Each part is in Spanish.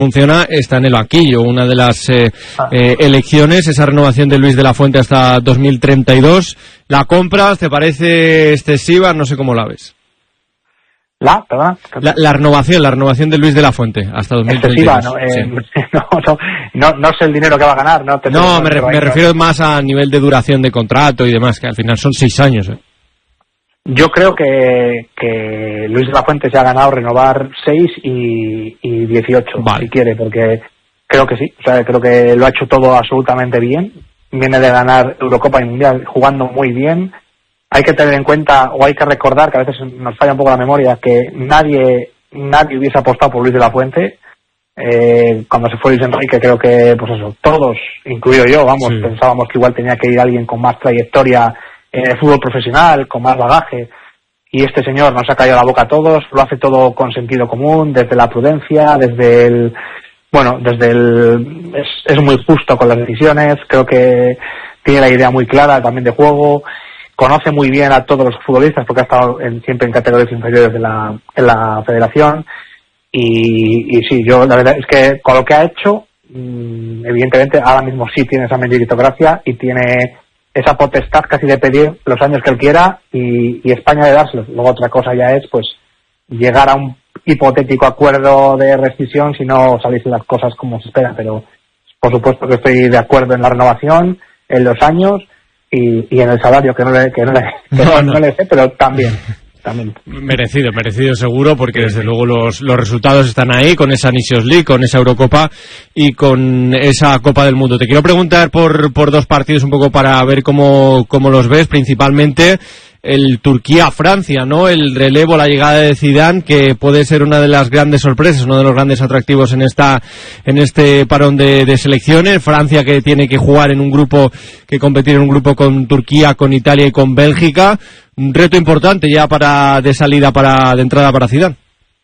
funciona, está en el banquillo. Una de las elecciones, esa renovación de Luis de la Fuente hasta 2032. ¿La compras? ¿Te parece excesiva? No sé cómo la ves. La renovación de Luis de la Fuente hasta 2032. No sé el dinero que va a ganar. Me refiero más a nivel de duración de contrato y demás, que al final son 6 años. Yo creo que Luis de la Fuente se ha ganado renovar 6 y 18, vale, si quiere, porque creo que sí. O sea, creo que lo ha hecho todo absolutamente bien. Viene de ganar Eurocopa y Mundial jugando muy bien. Hay que tener en cuenta, o hay que recordar, que a veces nos falla un poco la memoria, que nadie hubiese apostado por Luis de la Fuente. Cuando se fue Luis Enrique, creo que, pues eso, todos, incluido yo, sí, pensábamos que igual tenía que ir alguien con más trayectoria en el fútbol profesional, con más bagaje, y este señor nos ha caído la boca a todos, lo hace todo con sentido común, desde la prudencia, es muy justo con las decisiones, creo que tiene la idea muy clara también de juego, conoce muy bien a todos los futbolistas porque ha estado siempre en categorías inferiores en la federación, y sí, yo la verdad es que con lo que ha hecho, evidentemente ahora mismo sí tiene esa meritocracia y tiene esa potestad casi de pedir los años que él quiera y España de dárselos. Luego otra cosa ya es pues llegar a un hipotético acuerdo de rescisión si no saliesen las cosas como se espera, pero por supuesto que estoy de acuerdo en la renovación, en los años y en el salario que no le sé, pero también. Merecido seguro, porque desde luego los resultados están ahí, con esa Nations League, con esa Eurocopa y con esa Copa del Mundo. Te quiero preguntar por 2 partidos un poco para ver cómo los ves, principalmente el Turquía-Francia, ¿no? El relevo, la llegada de Zidane, que puede ser una de las grandes sorpresas, uno de los grandes atractivos en este parón de selecciones. Francia, que tiene que jugar competir en un grupo con Turquía, con Italia y con Bélgica. Un reto importante ya de entrada para Zidane.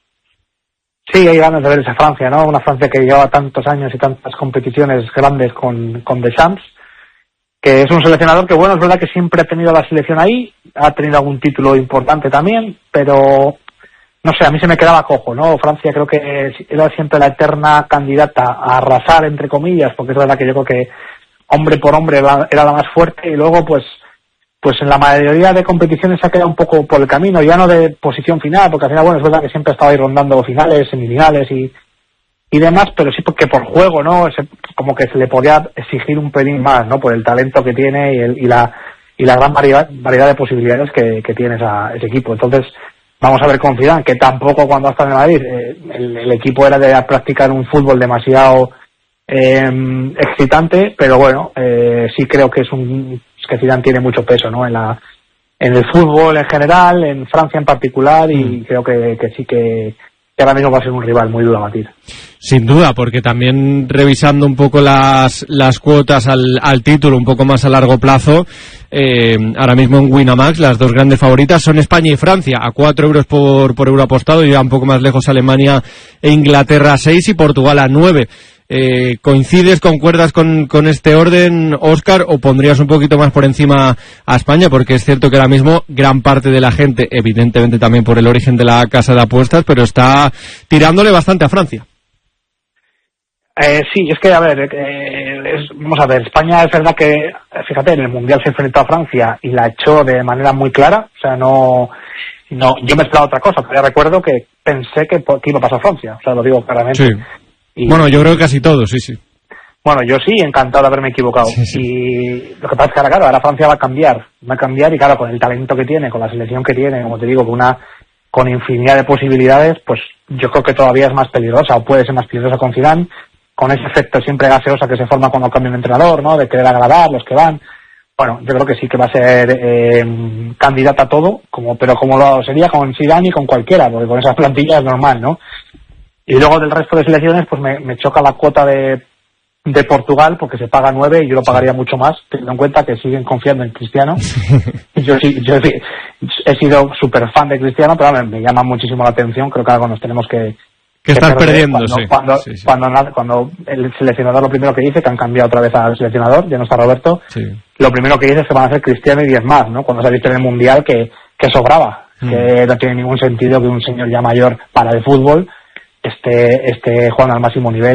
Sí, hay ganas de ver esa Francia, ¿no? Una Francia que lleva tantos años y tantas competiciones grandes con Deschamps, que es un seleccionador que, bueno, es verdad que siempre ha tenido la selección ahí, ha tenido algún título importante también, pero no sé, a mí se me quedaba cojo, ¿no? Francia creo que era siempre la eterna candidata a arrasar, entre comillas, porque es verdad que yo creo que hombre por hombre era la más fuerte, y luego pues en la mayoría de competiciones se ha quedado un poco por el camino, ya no de posición final, porque al final, bueno, es verdad que siempre ha estado ahí rondando finales, semifinales y demás, pero sí porque por juego, ¿no? Como que se le podía exigir un pelín más, ¿no? Por el talento que tiene y la gran variedad de posibilidades que tiene ese equipo. Entonces, vamos a ver con Zidane, que tampoco cuando ha estado en Madrid el equipo era de practicar un fútbol demasiado excitante, pero bueno, sí creo que que Zidane tiene mucho peso, ¿no? En el fútbol en general, en Francia en particular, y creo que sí que ahora mismo va a ser un rival muy duro a batir. Sin duda, porque también revisando un poco las cuotas al título un poco más a largo plazo, ahora mismo en Winamax las 2 grandes favoritas son España y Francia, a 4 euros por euro apostado, y ya un poco más lejos Alemania e Inglaterra a 6 y Portugal a 9. ¿Concuerdas con este orden, Óscar, o pondrías un poquito más por encima a España? Porque es cierto que ahora mismo gran parte de la gente, evidentemente también por el origen de la casa de apuestas, pero está tirándole bastante a Francia. Sí, es que, a ver, vamos a ver, España es verdad que, fíjate, en el Mundial se enfrentó a Francia y la echó de manera muy clara, o sea, no, yo me esperaba otra cosa, pero ya recuerdo que pensé que iba a pasar Francia, o sea, lo digo claramente. Sí. Bueno, yo creo que casi todos, sí. Bueno, yo sí, encantado de haberme equivocado. Sí. Y lo que pasa es que ahora Francia va a cambiar, y claro, con el talento que tiene, con la selección que tiene, como te digo, con infinidad de posibilidades, pues yo creo que todavía es más peligrosa, o puede ser más peligrosa con Zidane, con ese efecto siempre gaseosa que se forma cuando cambia un entrenador, ¿no? De querer agradar los que van. Bueno, yo creo que sí que va a ser candidata a todo, pero como lo sería con Zidane y con cualquiera, porque con esas plantillas es normal, ¿no? Y luego del resto de selecciones, pues me choca la cuota de Portugal, porque se paga 9 y yo lo pagaría mucho más, teniendo en cuenta que siguen confiando en Cristiano. Yo he sido súper fan de Cristiano, pero me llama muchísimo la atención. Creo que algo nos tenemos que estás perdiendo, cuando el seleccionador lo primero que dice, que han cambiado otra vez al seleccionador, ya no está Roberto, lo primero que dice es que van a ser Cristiano y 10 más, ¿no? Cuando se ha visto en el Mundial que sobraba, que no tiene ningún sentido que un señor ya mayor para el fútbol esté jugando al máximo nivel.